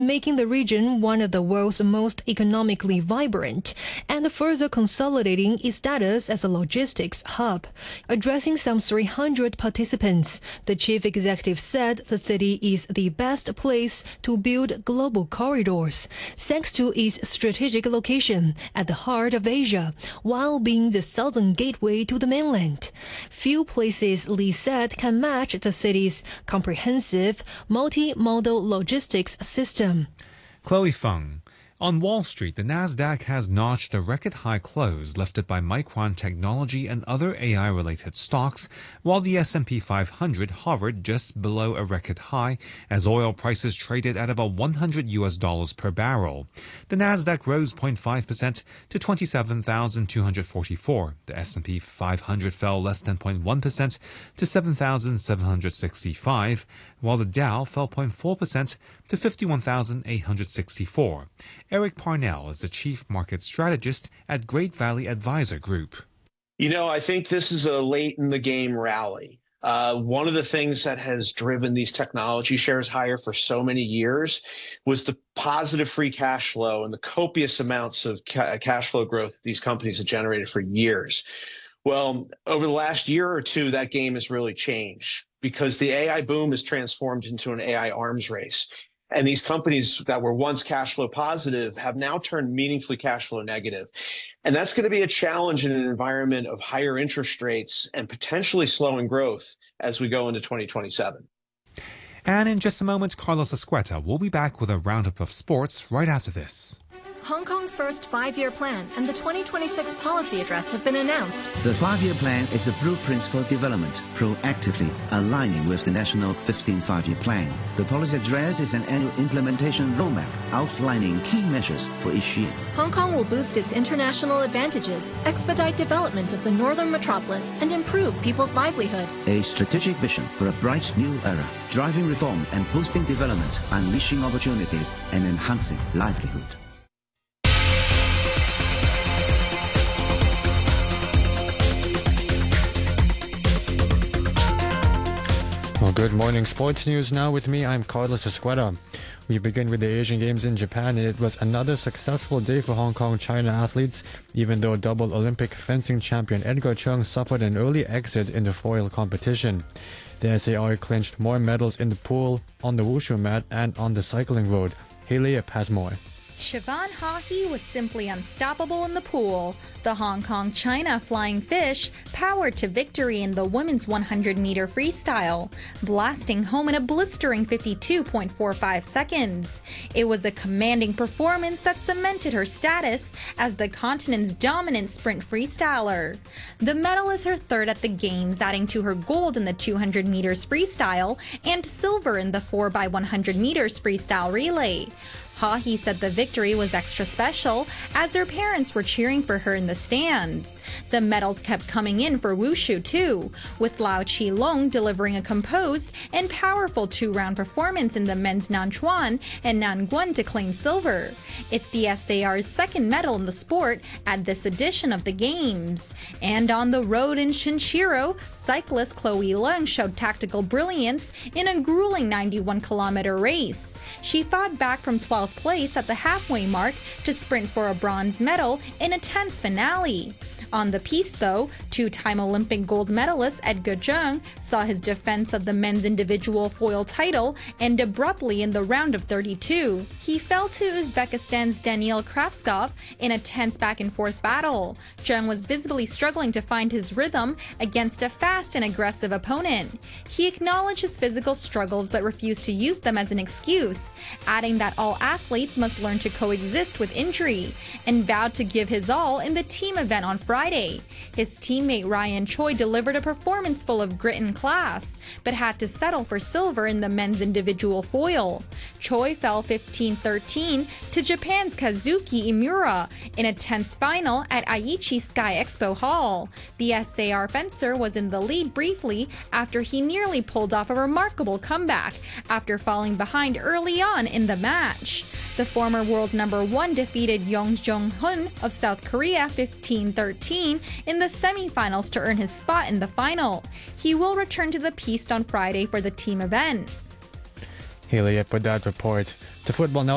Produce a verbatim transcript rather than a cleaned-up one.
making the region one of the world's most economically vibrant and further consolidating its status as a logistics hub. Addressing some three hundred participants, the chief executive said the city is the best place to build global corridors, thanks to its strategic location at the heart of Asia, while being the southern gateway to the mainland. Few places, Li said, can match the city's comprehensive multi-modal logistics system. Chloe Feng. On Wall Street, the Nasdaq has notched a record-high close lifted by Micron Technology and other A I-related stocks, while the S and P five hundred hovered just below a record high as oil prices traded at about one hundred U S dollars per barrel. The Nasdaq rose zero point five percent to twenty-seven thousand two hundred forty-four. The S and P five hundred fell less than zero point one percent to seven thousand seven hundred sixty-five, while the Dow fell zero point four percent to fifty-one thousand eight hundred sixty-four. Eric Parnell is the chief market strategist at Great Valley Advisor Group. You know, I think this is a late in the game rally. Uh, one of the things that has driven these technology shares higher for so many years was the positive free cash flow and the copious amounts of ca- cash flow growth these companies have generated for years. Well, over the last year or two, that game has really changed because the A I boom has transformed into an A I arms race. And these companies that were once cash flow positive have now turned meaningfully cash flow negative. And that's going to be a challenge in an environment of higher interest rates and potentially slowing growth as we go into twenty twenty-seven. And in just a moment, Carlos Escueta will be back with a roundup of sports right after this. Hong Kong's first five-year plan and the twenty twenty-six policy address have been announced. The five-year plan is a blueprint for development, proactively aligning with the national fifteen five-year plan. The policy address is an annual implementation roadmap outlining key measures for each year. Hong Kong will boost its international advantages, expedite development of the northern metropolis, and improve people's livelihood. A strategic vision for a bright new era, driving reform and boosting development, unleashing opportunities and enhancing livelihood. Well, good morning. Sports news now with me. I'm Carlos Escueta. We begin with the Asian Games in Japan. It was another successful day for Hong Kong China athletes, even though double Olympic fencing champion Edgar Cheung suffered an early exit in the foil competition. The S A R clinched more medals in the pool, on the wushu mat, and on the cycling road. Haley has more. Siobhan Haughey was simply unstoppable in the pool. The Hong Kong-China Flying Fish powered to victory in the women's one hundred meter freestyle, blasting home in a blistering fifty-two point four five seconds. It was a commanding performance that cemented her status as the continent's dominant sprint freestyler. The medal is her third at the Games, adding to her gold in the two hundred meters freestyle and silver in the four by one hundred meters freestyle relay. Haughey said the victory was extra special as her parents were cheering for her in the stands. The medals kept coming in for wushu too, with Lau Chi Long delivering a composed and powerful two-round performance in the men's Nanchuan and Nanguan to claim silver. It's the S A R's second medal in the sport at this edition of the Games. And on the road in Shinchiro, cyclist Chloe Leung showed tactical brilliance in a grueling ninety-one kilometer race. She fought back from twelfth place at the halfway mark to sprint for a bronze medal in a tense finale. On the piste, though, two-time Olympic gold medalist Edgar Cheung saw his defense of the men's individual foil title end abruptly in the round of thirty-two. He fell to Uzbekistan's Daniil Kravskov in a tense back-and-forth battle. Cheung was visibly struggling to find his rhythm against a fast and aggressive opponent. He acknowledged his physical struggles but refused to use them as an excuse, adding that all athletes must learn to coexist with injury, and vowed to give his all in the team event on Friday. His teammate Ryan Choi delivered a performance full of grit and class, but had to settle for silver in the men's individual foil. Choi fell fifteen thirteen to Japan's Kazuki Imura in a tense final at Aichi Sky Expo Hall. The S A R fencer was in the lead briefly after he nearly pulled off a remarkable comeback after falling behind early on in the match. The former world number one defeated Yong Jong-hun of South Korea fifteen thirteen in the semifinals to earn his spot in the final. He will return to the piste on Friday for the team event. Haley with that report. To football now.